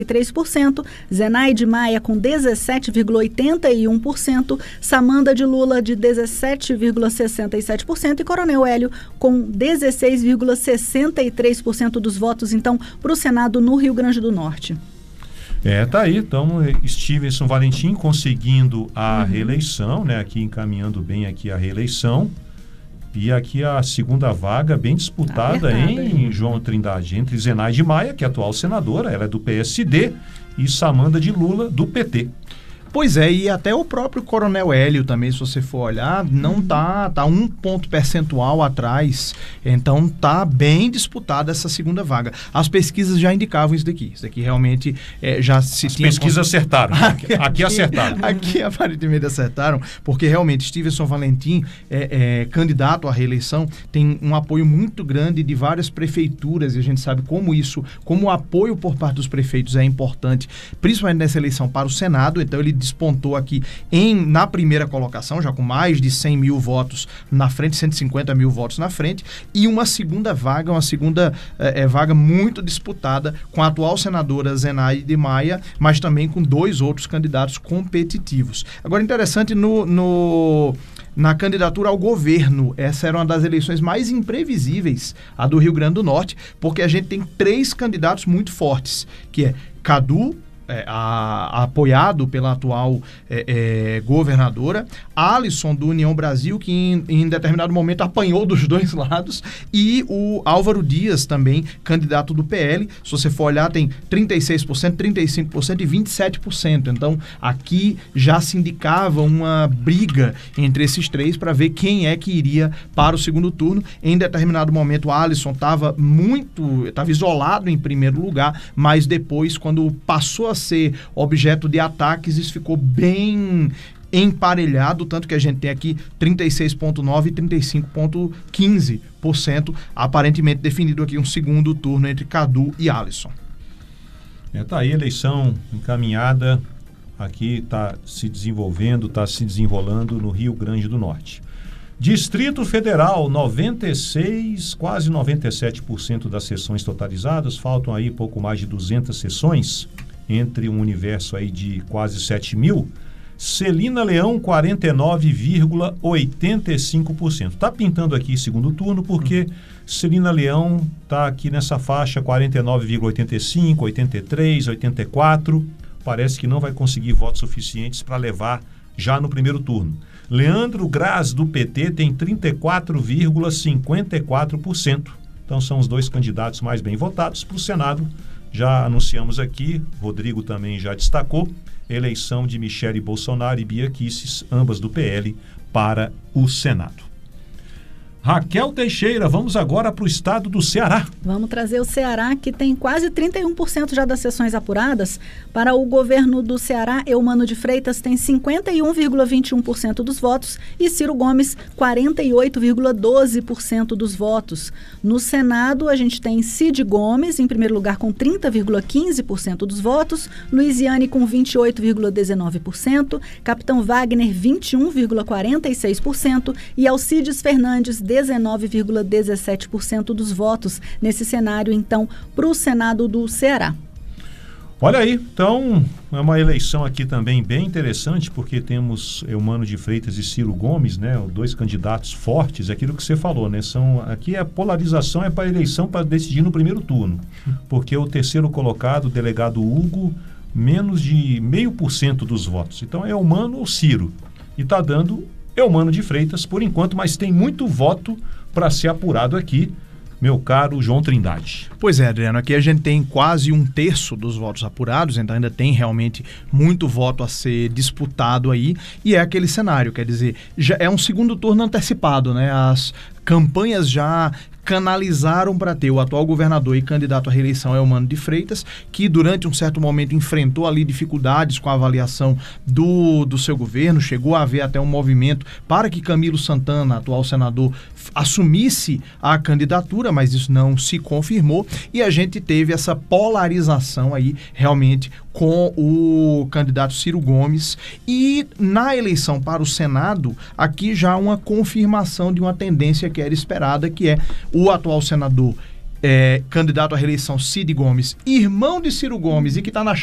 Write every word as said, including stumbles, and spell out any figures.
três por cento, Zenaide Maia com dezessete vírgula oitenta e um por cento, Samanda de Lula de dezessete vírgula sessenta e sete por cento e Coronel Hélio com dezesseis vírgula sessenta e três por cento dos votos, então, para o Senado no Rio Grande do Norte. É, tá aí, então, Stevenson Valentim conseguindo a uhum. reeleição, né, aqui encaminhando bem aqui a reeleição. E aqui a segunda vaga bem disputada Apertada, em hein? João Trindade, entre Zenaide Maia, que é a atual senadora, ela é do P S D, e Samanda de Lula, do P T. Pois é, e até o próprio Coronel Hélio também, se você for olhar, não uhum. tá, tá um ponto percentual atrás, então tá bem disputada essa segunda vaga. As pesquisas já indicavam isso daqui, isso daqui realmente é, já se As tinha... pesquisas cons... acertaram, aqui, aqui acertaram. Aqui aparentemente acertaram, porque realmente Stevenson Valentim, é, é, candidato à reeleição, tem um apoio muito grande de várias prefeituras, e a gente sabe como isso, como o apoio por parte dos prefeitos é importante, principalmente nessa eleição para o Senado, então ele despontou aqui em, na primeira colocação, já com mais de cem mil votos na frente, cento e cinquenta mil votos na frente, e uma segunda vaga, uma segunda é, vaga muito disputada com a atual senadora Zenaide Maia, mas também com dois outros candidatos competitivos. Agora, interessante, no, no, na candidatura ao governo, essa era uma das eleições mais imprevisíveis, a do Rio Grande do Norte, porque a gente tem três candidatos muito fortes, que é Cadu, É, a, a, apoiado pela atual é, é, governadora, Alisson do União Brasil, que em, em determinado momento apanhou dos dois lados, e o Álvaro Dias também, candidato do P L. Se você for olhar, tem trinta e seis por cento, trinta e cinco por cento e vinte e sete por cento. Então, aqui já se indicava uma briga entre esses três para ver quem é que iria para o segundo turno. Em determinado momento, o Alisson estava muito, estava isolado em primeiro lugar, mas depois, quando passou a ser objeto de ataques, isso ficou bem emparelhado, tanto que a gente tem aqui trinta e seis vírgula nove por cento e trinta e cinco vírgula quinze por cento, aparentemente definido aqui um segundo turno entre Cadu e Alisson. É, tá aí a eleição encaminhada, aqui está se desenvolvendo, está se desenrolando no Rio Grande do Norte. Distrito Federal, noventa e seis, quase noventa e sete por cento das sessões totalizadas, faltam aí pouco mais de duzentas sessões, entre um universo aí de quase sete mil. Celina Leão, quarenta e nove vírgula oitenta e cinco por cento. Está pintando aqui segundo turno porque Celina Leão está aqui nessa faixa quarenta e nove vírgula oitenta e cinco, oitenta e três, oitenta e quatro. Parece que não vai conseguir votos suficientes para levar já no primeiro turno. Leandro Graz, do P T, tem trinta e quatro vírgula cinquenta e quatro por cento. Então são os dois candidatos mais bem votados para o Senado. Já anunciamos aqui, Rodrigo também já destacou, eleição de Michele Bolsonaro e Bia Kicis, ambas do P L, para o Senado. Raquel Teixeira, vamos agora para o estado do Ceará. Vamos trazer o Ceará, que tem quase trinta e um por cento já das sessões apuradas. Para o governo do Ceará, Eumano de Freitas tem cinquenta e um vírgula vinte e um por cento dos votos e Ciro Gomes, quarenta e oito vírgula doze por cento dos votos. No Senado, a gente tem Cid Gomes, em primeiro lugar, com trinta vírgula quinze por cento dos votos, Luiziane com vinte e oito vírgula dezenove por cento, Capitão Wagner, vinte e um vírgula quarenta e seis por cento e Alcides Fernandes, dezenove vírgula dezessete por cento dos votos nesse cenário, então, para o Senado do Ceará. Olha aí, então, é uma eleição aqui também bem interessante, porque temos Eumano de Freitas e Ciro Gomes, né, dois candidatos fortes, aquilo que você falou, né, são, aqui a polarização é para a eleição para decidir no primeiro turno, porque o terceiro colocado, o delegado Hugo, menos de meio por cento dos votos, então é Eumano ou Ciro, e está dando Eumano de Freitas por enquanto, mas tem muito voto para ser apurado aqui, meu caro João Trindade. Pois é, Adriano, aqui a gente tem quase um terço dos votos apurados, então ainda tem realmente muito voto a ser disputado aí, e é aquele cenário, quer dizer, já é um segundo turno antecipado, né? As campanhas já canalizaram para ter o atual governador e candidato à reeleição Eumano de Freitas, que durante um certo momento enfrentou ali dificuldades com a avaliação do, do seu governo, chegou a haver até um movimento para que Camilo Santana, atual senador, assumisse a candidatura, mas isso não se confirmou, e a gente teve essa polarização aí realmente com o candidato Ciro Gomes, e na eleição para o Senado, aqui já uma confirmação de uma tendência que era esperada, que é o atual senador é, candidato à reeleição Cid Gomes, irmão de Ciro Gomes e que está na